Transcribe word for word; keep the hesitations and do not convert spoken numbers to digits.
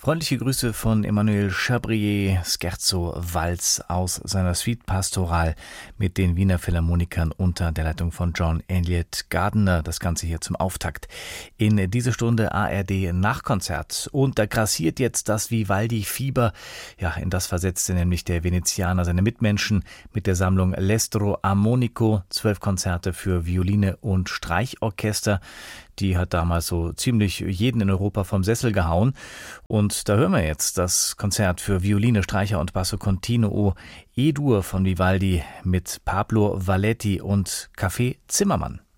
Freundliche Grüße von Emmanuel Chabrier, Scherzo Walz aus seiner Suite Pastoral mit den Wiener Philharmonikern unter der Leitung von John Elliott Gardiner. Das Ganze hier zum Auftakt in diese Stunde A R D Nachkonzert. Und da grassiert jetzt das Vivaldi-Fieber. Ja, in das versetzte nämlich der Venezianer seine Mitmenschen mit der Sammlung L'Estro Armonico. Zwölf Konzerte für Violine und Streichorchester. Die hat damals so ziemlich jeden in Europa vom Sessel gehauen. Und da hören wir jetzt das Konzert für Violine, Streicher und Basso Continuo E-Dur von Vivaldi mit Pablo Valletti und Café Zimmermann.